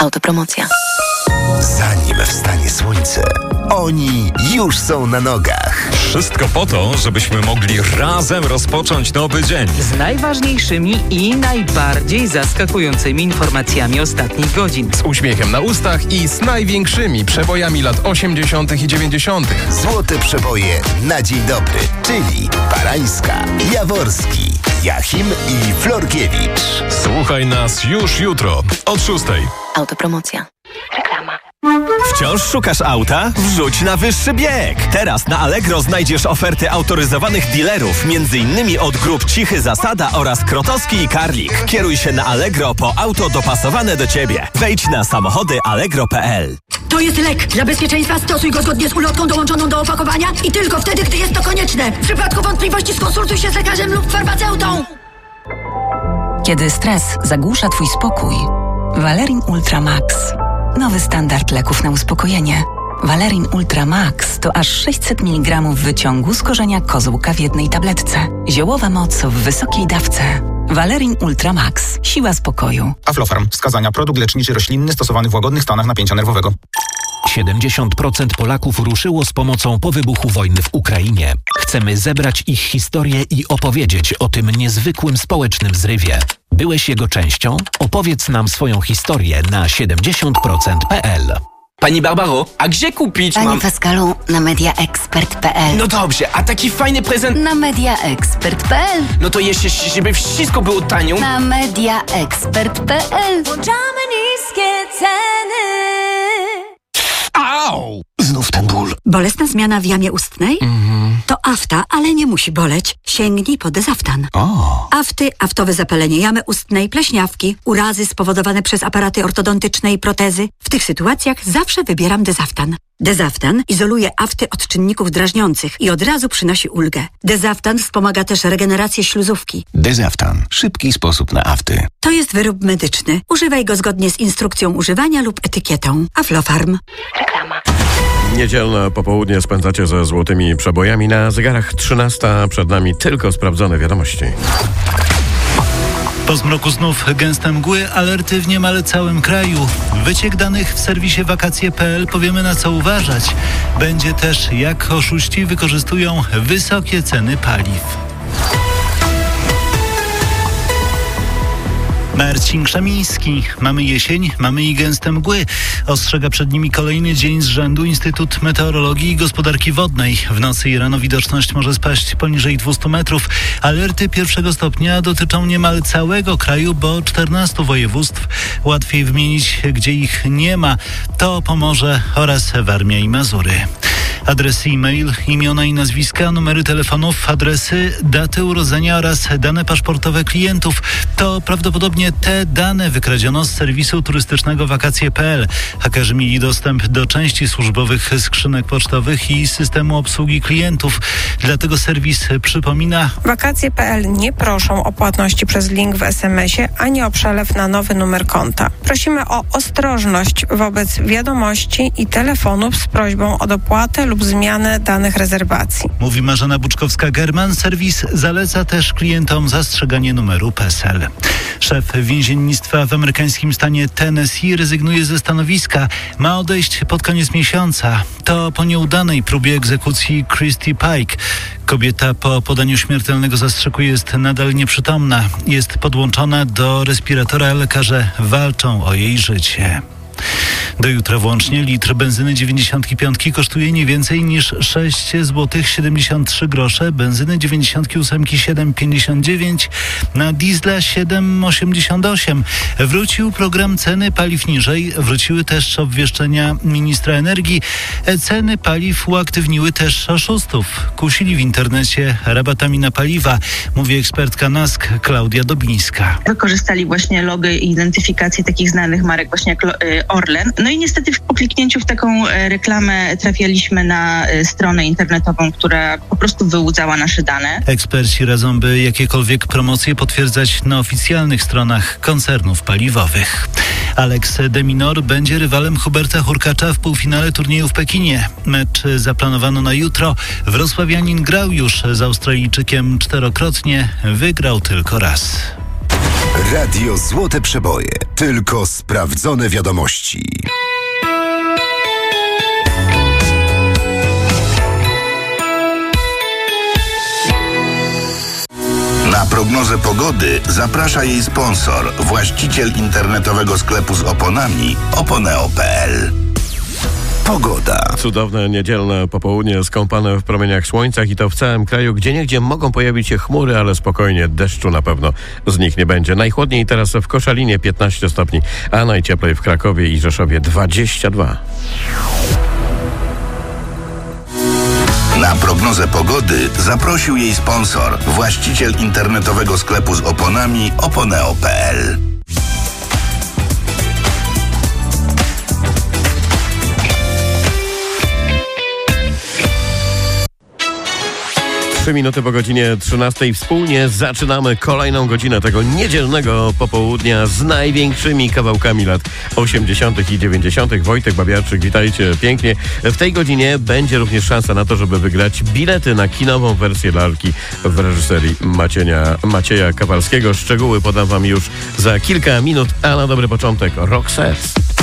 Autopromocja. Zanim wstanie słońce, oni już są na nogach. Wszystko po to, żebyśmy mogli razem rozpocząć nowy dzień. Z najważniejszymi i najbardziej zaskakującymi informacjami ostatnich godzin. Z uśmiechem na ustach i z największymi przebojami lat 80. i 90. Złote przeboje na dzień dobry, czyli Barańska, Jaworski, Jachim i Florkiewicz. Słuchaj nas już jutro od 6. Autopromocja. Reklama. Wciąż szukasz auta? Wrzuć na wyższy bieg! Teraz na Allegro znajdziesz oferty autoryzowanych dealerów, m.in. od grup Cichy Zasada oraz Krotowski i Karlik. Kieruj się na Allegro po auto dopasowane do Ciebie. Wejdź na samochody allegro.pl. To jest lek. Dla bezpieczeństwa stosuj go zgodnie z ulotką dołączoną do opakowania i tylko wtedy, gdy jest to konieczne. W przypadku wątpliwości skonsultuj się z lekarzem lub farmaceutą. Kiedy stres zagłusza Twój spokój, Valerin Ultra Max. Nowy standard leków na uspokojenie. Valerin Ultra Max to aż 600 mg wyciągu z korzenia kozłka w jednej tabletce. Ziołowa moc w wysokiej dawce. Valerin Ultra Max. Siła spokoju. Aflofarm. Wskazania: produkt leczniczy roślinny stosowany w łagodnych stanach napięcia nerwowego. 70% Polaków ruszyło z pomocą po wybuchu wojny w Ukrainie. Chcemy zebrać ich historię i opowiedzieć o tym niezwykłym społecznym zrywie. Byłeś jego częścią? Opowiedz nam swoją historię na 70%.pl. Pani Barbaro, a gdzie kupić Panie Pascalu, na mediaexpert.pl. No dobrze, a taki fajny prezent... Na mediaexpert.pl. No to jeszcze, żeby wszystko było tanio. Na mediaexpert.pl. Włączamy niskie ceny. Au! Znów ten ból. Bolesna zmiana w jamie ustnej? To afta, ale nie musi boleć. Sięgnij po Dezaftan. Afty, aftowe zapalenie jamy ustnej, pleśniawki, urazy spowodowane przez aparaty ortodontyczne i protezy. W tych sytuacjach zawsze wybieram Dezaftan. Dezaftan izoluje afty od czynników drażniących i od razu przynosi ulgę. Dezaftan wspomaga też regenerację śluzówki. Dezaftan. Szybki sposób na afty. To jest wyrób medyczny. Używaj go zgodnie z instrukcją używania lub etykietą. Aflofarm. Reklama. Niedzielne popołudnie spędzacie ze złotymi przebojami. Na zegarach 13. Przed nami tylko sprawdzone wiadomości. Po zmroku znów gęste mgły, alerty w niemal całym kraju. Wyciek danych w serwisie wakacje.pl, powiemy na co uważać. Będzie też jak oszuści wykorzystują wysokie ceny paliw. Marcin Krzemiński. Mamy jesień, mamy i gęste mgły. Ostrzega przed nimi kolejny dzień z rzędu Instytut Meteorologii i Gospodarki Wodnej. W nocy i rano widoczność może spaść poniżej 200 metrów. Alerty pierwszego stopnia dotyczą niemal całego kraju, bo 14 województw. Łatwiej wymienić, gdzie ich nie ma. To Pomorze oraz Warmia i Mazury. Adresy e-mail, imiona i nazwiska, numery telefonów, adresy, daty urodzenia oraz dane paszportowe klientów. To prawdopodobnie te dane wykradziono z serwisu turystycznego wakacje.pl. Hakerzy mieli dostęp do części służbowych skrzynek pocztowych i systemu obsługi klientów. Dlatego serwis przypomina: Wakacje.pl nie proszą o płatności przez link w SMS-ie, ani o przelew na nowy numer konta. Prosimy o ostrożność wobec wiadomości i telefonów z prośbą o dopłatę lub zmianę danych rezerwacji. Mówi Marzena Buczkowska-German. Serwis zaleca też klientom zastrzeganie numeru PESEL. Szef więziennictwa w amerykańskim stanie Tennessee rezygnuje ze stanowiska. Ma odejść pod koniec miesiąca. To po nieudanej próbie egzekucji Christy Pike. Kobieta po podaniu śmiertelnego zastrzyku jest nadal nieprzytomna. Jest podłączona do respiratora. Lekarze walczą o jej życie. Do jutra włącznie litr benzyny 95 kosztuje nie więcej niż 6,73 zł, benzyny 98 7,59, na diesla 7,88. Wrócił program ceny paliw niżej, wróciły też obwieszczenia ministra energii. Ceny paliw uaktywniły też oszustów. Kusili w internecie rabatami na paliwa, mówi ekspertka NASK Klaudia Dobińska. Wykorzystali właśnie logo i identyfikację takich znanych marek właśnie jak Orlen. No i niestety po kliknięciu w taką reklamę trafialiśmy na stronę internetową, która po prostu wyłudzała nasze dane. Eksperci radzą, by jakiekolwiek promocje potwierdzać na oficjalnych stronach koncernów paliwowych. Alex de Minaur będzie rywalem Huberta Hurkacza w półfinale turnieju w Pekinie. Mecz zaplanowano na jutro. Wrocławianin grał już z Australijczykiem 4-krotnie, wygrał tylko raz. Radio Złote Przeboje. Tylko sprawdzone wiadomości. Na prognozę pogody zaprasza jej sponsor, właściciel internetowego sklepu z oponami oponeo.pl. Pogoda. Cudowne niedzielne popołudnie skąpane w promieniach słońca i to w całym kraju. Gdzieniegdzie mogą pojawić się chmury, ale spokojnie, deszczu na pewno z nich nie będzie. Najchłodniej teraz w Koszalinie 15 stopni, a najcieplej w Krakowie i Rzeszowie 22. Na prognozę pogody zaprosił jej sponsor, właściciel internetowego sklepu z oponami oponeo.pl. 3 minuty po godzinie 13. Wspólnie zaczynamy kolejną godzinę tego niedzielnego popołudnia z największymi kawałkami lat 80. i 90. Wojtek Babiarczyk, witajcie pięknie. W tej godzinie będzie również szansa na to, żeby wygrać bilety na kinową wersję lalki w reżyserii Macieja Kawalskiego. Szczegóły podam wam już za kilka minut, a na dobry początek Roxette.